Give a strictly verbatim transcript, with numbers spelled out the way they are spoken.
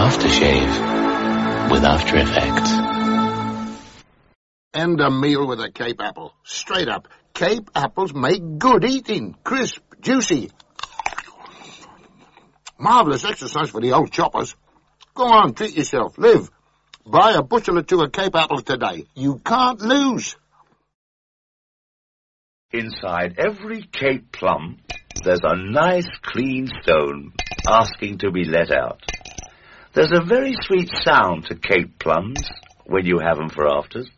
aftershave with After Effects. And a meal with a Cape apple. Straight up. Cape apples make good eating. Crisp, juicy. Marvellous exercise for the old choppers. Go on, treat yourself. Live. Buy a bushel or two of Cape apples today. You can't lose. Inside every Cape plum, there's a nice clean stone asking to be let out. There's a very sweet sound to Cape plums when you have them for afters.